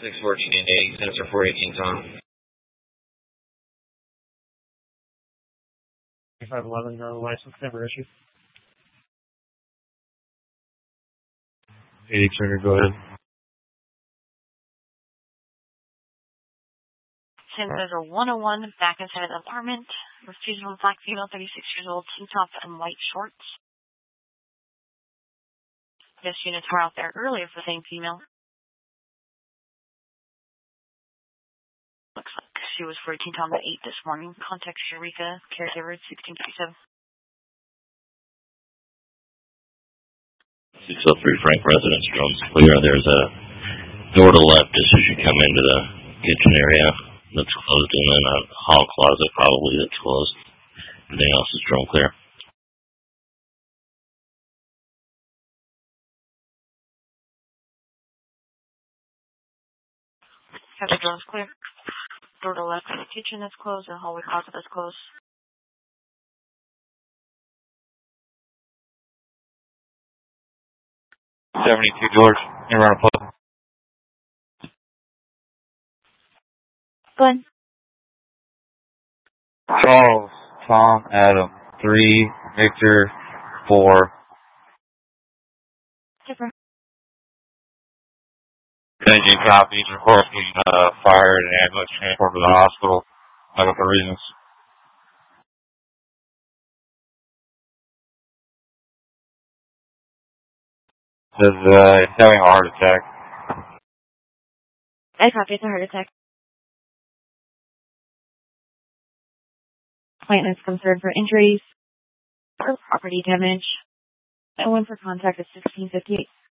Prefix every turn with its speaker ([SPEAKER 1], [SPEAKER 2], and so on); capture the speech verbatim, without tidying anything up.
[SPEAKER 1] six fourteen and eighty, sensor four eighteen, Tom.
[SPEAKER 2] five eleven, no license never issued.
[SPEAKER 3] eighty trigger, go ahead.
[SPEAKER 4] Sensor one oh one, back inside the apartment. Refusal black female, thirty-six years old, tank top and white shorts. This units were out there earlier for the same female. Looks like she was fourteen Tom at eight this morning. Contact Eureka, caregiver sixteen fifty-seven.
[SPEAKER 5] six oh three Frank Residence, drone's clear. There's a door to the left just as you come into the kitchen area that's closed, and then a hall closet probably that's closed. Everything else is drone clear.
[SPEAKER 4] Have the drones clear. Door to the left of the kitchen is closed, and the hallway closet is closed.
[SPEAKER 3] seventy-two George, you're on a plug.
[SPEAKER 4] Go ahead.
[SPEAKER 3] Charles, Tom, Adam, three, Victor, four.
[SPEAKER 4] Different.
[SPEAKER 3] Changing copies, requesting uh, fire and ambulance transport to the hospital. Medical reasons. Says uh, it's having a heart attack.
[SPEAKER 4] I copy, it's a heart attack. Client is concerned for injuries or property damage. And one for contact is sixteen fifty-eight.